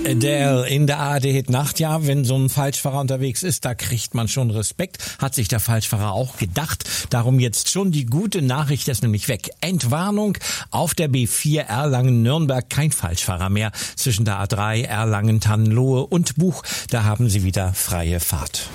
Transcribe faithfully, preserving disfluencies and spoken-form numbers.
Adele in der A R D-Hit Nacht. Ja, wenn so ein Falschfahrer unterwegs ist, da kriegt man schon Respekt. Hat sich der Falschfahrer auch gedacht. Darum jetzt schon die gute Nachricht, ist nämlich weg. Entwarnung: auf der B vier Erlangen-Nürnberg kein Falschfahrer mehr. Zwischen der A drei Erlangen-Tannenlohe und Buch, da haben Sie wieder freie Fahrt.